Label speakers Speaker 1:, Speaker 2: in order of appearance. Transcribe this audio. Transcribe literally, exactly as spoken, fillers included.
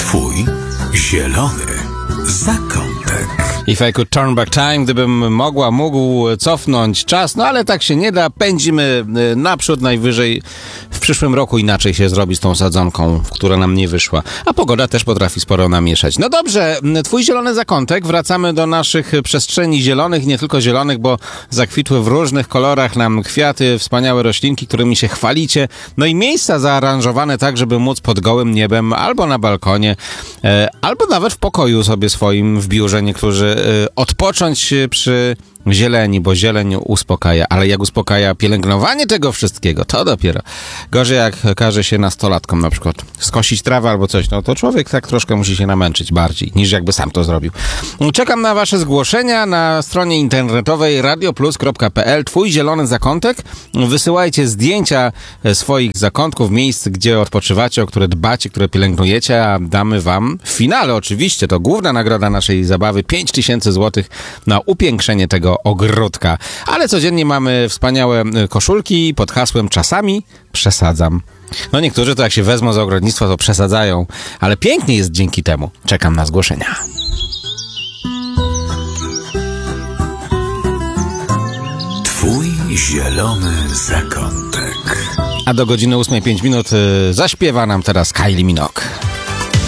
Speaker 1: Twój zielony zakątek.
Speaker 2: If I could turn back time, gdybym mogła, mógł cofnąć czas, no ale tak się nie da, pędzimy naprzód, najwyżej w przyszłym roku inaczej się zrobi z tą sadzonką, która nam nie wyszła. A pogoda też potrafi sporo namieszać. No dobrze, twój zielony zakątek, wracamy do naszych przestrzeni zielonych, nie tylko zielonych, bo zakwitły w różnych kolorach nam kwiaty, wspaniałe roślinki, którymi się chwalicie, no i miejsca zaaranżowane tak, żeby móc pod gołym niebem, albo na balkonie, e, albo nawet w pokoju sobie swoim w biurze niektórzy e, odpocząć przy zieleni, bo zieleń uspokaja, ale jak uspokaja pielęgnowanie tego wszystkiego, to dopiero. Gorzej jak każe się nastolatkom na przykład skosić trawę albo coś, no to człowiek tak troszkę musi się namęczyć bardziej, niż jakby sam to zrobił. Czekam na wasze zgłoszenia na stronie internetowej radio plus kropka p l. Twój zielony zakątek. Wysyłajcie zdjęcia swoich zakątków, miejsc, gdzie odpoczywacie, o które dbacie, które pielęgnujecie, a damy wam w finale oczywiście, to główna nagroda naszej zabawy, pięć tysięcy złotych na upiększenie tego ogródka. Ale codziennie mamy wspaniałe koszulki pod hasłem czasami przesadzam. No niektórzy to jak się wezmą za ogrodnictwo, to przesadzają, ale pięknie jest dzięki temu. Czekam na zgłoszenia.
Speaker 1: Twój zielony zakątek.
Speaker 2: A do godziny ósmej pięć minut zaśpiewa nam teraz Kylie Minogue.